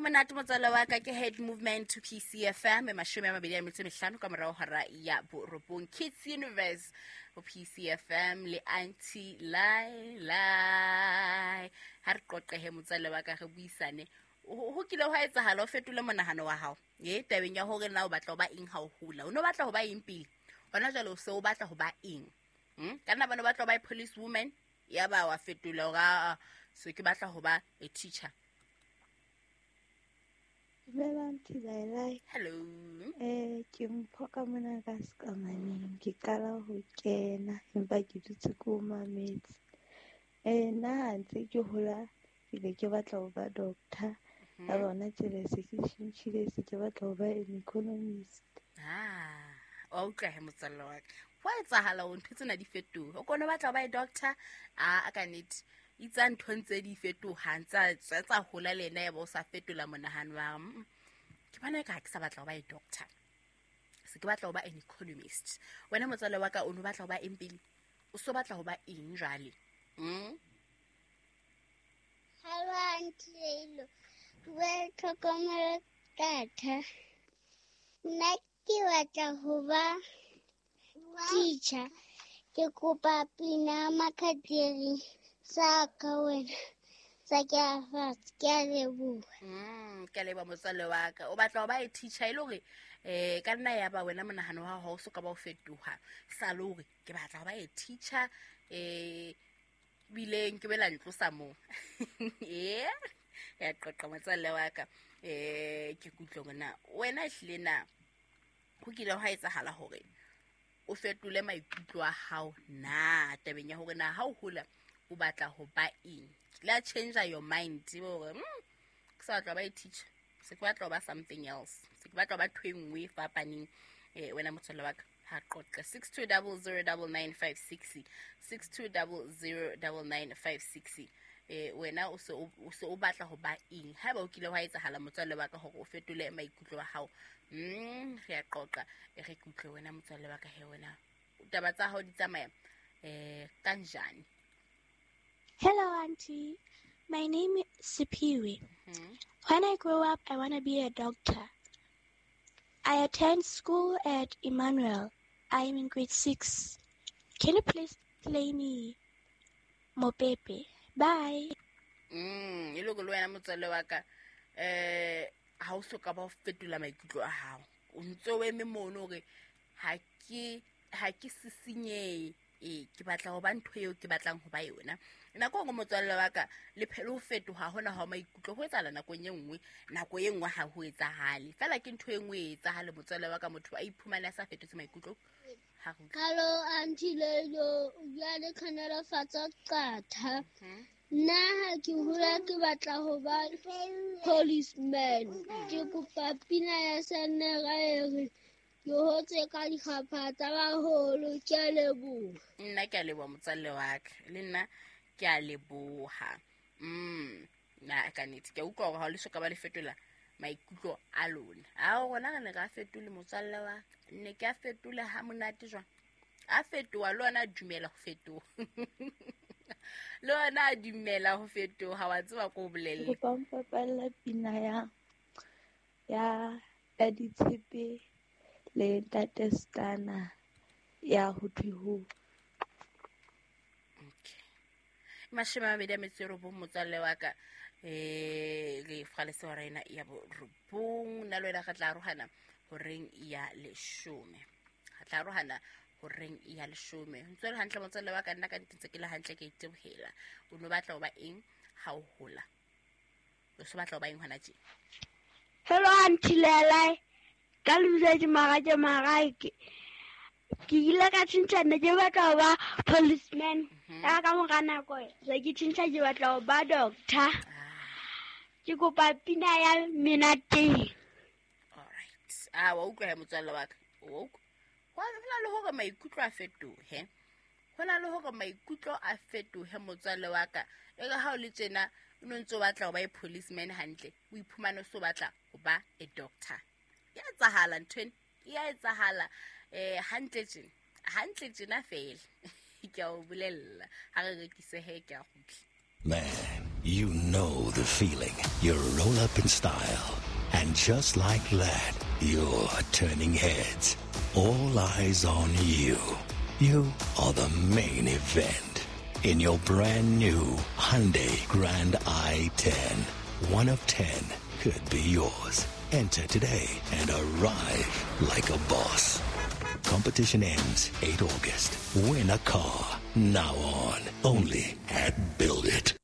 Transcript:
monate motswala wa ka ke head movement to PCFM mashome a mabedi a metso e mehlano ka morao hara ya borobong Kids Universe o PCFM le anti lai ha re qoqehe motswala wa ka re buisane ho kile ho etsahala o fetole monahano wa hao tabeng ya hore na o batla ho ba eng ha o hula o no batla ho ba eng pele hona jwale o se o batla ho ba eng kana bana batla ho ba police woman ya ba wa fetola ga so ke batla ho ba a teacher. Lai. Hello. Ke mphoka mona ka sekamaneng ke qala ho kena empa ke dutse ko mametse. Nna ntse ke hola ke batla ho ba doctor ka bona tsela se ke tshintshile se ke batla ho ba an economist. O utlwa he motswalle wa ka wa etsahala o ntse tsena di fetoha o kone batla ho ba doctor a ka nnete itsa ntho ntse di fetoha tsa hola lena ya ba o sa fetola monahano wa ke bana ka ke sa batla ho ba doctor se ke batla ho ba an economist wena motswalle wa ka o no batla ho ba eng pele o so batla ho ba eng jwale Hello Auntie we tlhokomela tata nna ke batla ho ba teacher ke kopa pina makadiri sa ka wena sa ke a leboha ke leba motswalle wa ka o batla ho ba e teacher ile hore ka nna ya ba wena monahano wa hao so ka ba o fetoha sa le hore ke batla ho ba e teacher bileng ke bela ntlosa mo ya qoqa motswalle wa ka ke kutlong na wena ehlile na ho kile ho etsahala hore o fetole maikutlo a hao na tabeng ya hore na ha o hola o batla ho ba eng la change your mind hore ke sa batla ba e teacher se ke batla ba something else se ke batla ba thwengwe fapaneng wena motswalle wa ka ha qoqa 62009956 62009956 wena o se o batla ho ba eng ha ba o kile ho etsahala motswalle wa ka hore o fetole maikutlo a hao re a qoqa re kutle wena motswalle wa ka he wena taba tsa hao di tsamaya kanjani. Hello Auntie, my name is Sipiwe. When I grow up I want to be a doctor. I attend school at Emmanuel. I am in grade 6. Can you please play me Mopepe? Bye. Iloko le wena motswalle wa ka ha o soka ba o fetola maikutlo a hao o ntso eme mono hore ha ke sisinye ke batla ho ba ntho eo ke batlang ho ba yona nako go motswalle wa ka le phelo ho fetoha hona ha maikutlo ho etsala nako e nngwe ha ho etsahale fela ke ntho e nngwe e etsahale motswalle wa ka motho a iphumana sa fetotse maikutlo ha go. Hello Auntie Lelo ya le khanela fatsa qatha nna ha ke hula ke batla ho ba policeman ke kopa pina ya sanega ere ke hotse ka dikgapha tsa baholo ke a leboha. Nna ke a leboha motswalle wa ka le nna ke a leboha na ka nnete ke utlwa hore ha le soka ba le fetola maikutlo a lona a rona re ne ga fetole motswalle wa ka nne ke a fetola ha monate jwang a fetoha le ona dumela ho fetoha le ona dumela ho fetoha wa tseba ko bolelle Ke pampapalla pina ya Ditshepe le Ntate Stana ya ho thwe ho mashome a mabedi a metso e robong motswalle wa ka re falese wa rena ya bo robong nna le wena ga tla arohana ho reng ya 10 ga tla arohana ho reng ya 10 ntse le hantle motswalle wa ka nna ka ntse ke le hantle ke itebohela o no batla ho ba eng ha o hola o se batla ho ba eng hona tje. Hello Auntie Lelai ka lula di magaje ke ile ka tshintshana ke batla ho ba policeman ka mora nako re ke tshintsa ke batla ho ba doctor ke kopa pina ya Menate. Alright wa utlwa he motswalle wa ka wa hona le hore maikutlo a fetohe hona le hore maikutlo a fetohe motswalle wa ka e ga ha o le tsena o ntse batla ho ba e policeman hantle o iphumana so batla ho ba a doctor ya etsahala ntwen ya etsahala hantle tsena fela ke a o bolella ha re rekise he ke a gutla Man, You know the feeling. You roll up in style. And just like that, you're turning heads. All eyes on you. You are the main event in your brand new Hyundai Grand i10. One of 10 could be yours. Enter today and arrive like a boss. Competition ends 8 August. Win a car now on. Only at Build It.